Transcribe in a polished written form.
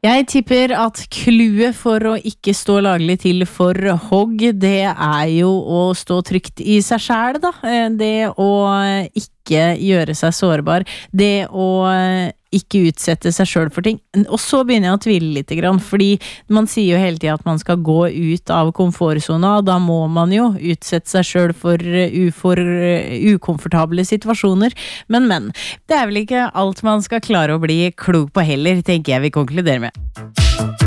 Jeg tipper at clouet for å ikke stå laglig til for hogg, det jo å stå trygt i seg selv da. Det å ikke gjøre seg sårbar, det å ikke utsette seg selv for ting. Og så begynner jeg å tvile litt grann, fordi man sier jo hele tiden at man skal gå ut av komfortzona, og da må man jo utsette seg selv for ukomfortable situasjoner. Men, det vel ikke alt man skal klare å bli klok på heller, tenker jeg vi konkluderer med.